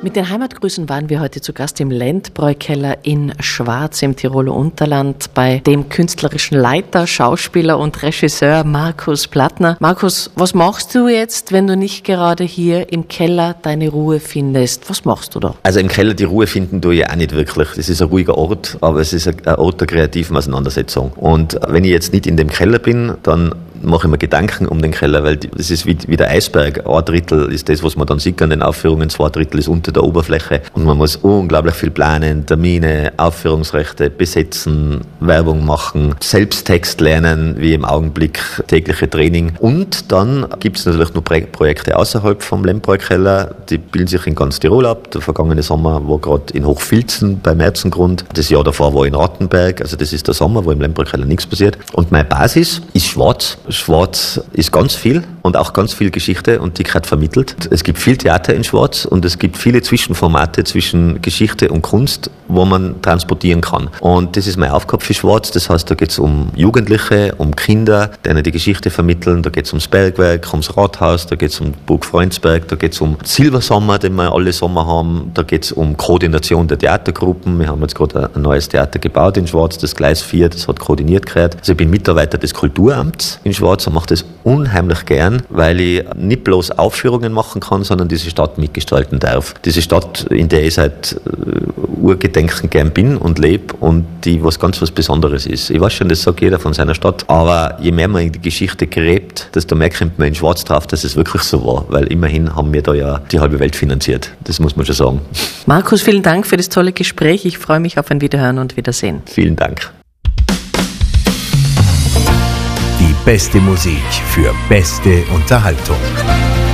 Mit den Heimatgrüßen waren wir heute zu Gast im Lendbräu-Keller in Schwarz im Tiroler Unterland bei dem künstlerischen Leiter, Schauspieler und Regisseur Markus Plattner. Markus, was machst du jetzt, wenn du nicht gerade hier im Keller deine Ruhe findest? Was machst du da? Also im Keller die Ruhe finden tue ich auch nicht wirklich. Das ist ein ruhiger Ort, aber es ist ein Ort der kreativen Auseinandersetzung. Und wenn ich jetzt nicht in dem Keller bin, dann mache ich mir Gedanken um den Keller, weil das ist wie der Eisberg. Ein Drittel ist das, was man dann sieht an den Aufführungen, 2 Drittel ist unter der Oberfläche und man muss unglaublich viel planen, Termine, Aufführungsrechte besetzen, Werbung machen, Selbsttext lernen, wie im Augenblick tägliche Training. Und dann gibt es natürlich noch Projekte außerhalb vom Lendbräu-Keller, die bilden sich in ganz Tirol ab. Der vergangene Sommer war gerade in Hochfilzen bei Merzengrund. Das Jahr davor war in Rattenberg, also das ist der Sommer, wo im Lendbräu-Keller nichts passiert. Und meine Basis ist Schwarz. Schwarz ist ganz viel und auch ganz viel Geschichte und die gehört vermittelt. Es gibt viel Theater in Schwarz und es gibt viele Zwischenformate zwischen Geschichte und Kunst, wo man transportieren kann. Und das ist meine Aufgabe für Schwarz. Das heißt, da geht es um Jugendliche, um Kinder, denen die Geschichte vermitteln. Da geht es ums Bergwerk, ums Rathaus, da geht es um Burg Freundsberg, da geht es um Silbersommer, den wir alle Sommer haben. Da geht es um Koordination der Theatergruppen. Wir haben jetzt gerade ein neues Theater gebaut in Schwarz, das Gleis 4, das hat koordiniert gehört. Also ich bin Mitarbeiter des Kulturamts in Schwarz und mache das unheimlich gern, weil ich nicht bloß Aufführungen machen kann, sondern diese Stadt mitgestalten darf. Diese Stadt, in der ich seit Urgedenken gern bin und lebe und die was ganz was Besonderes ist. Ich weiß schon, das sagt jeder von seiner Stadt, aber je mehr man in die Geschichte gräbt, desto mehr kommt man in Schwarz drauf, dass es wirklich so war, weil immerhin haben wir da ja die halbe Welt finanziert. Das muss man schon sagen. Markus, vielen Dank für das tolle Gespräch. Ich freue mich auf ein Wiederhören und Wiedersehen. Vielen Dank. Die beste Musik für beste Unterhaltung.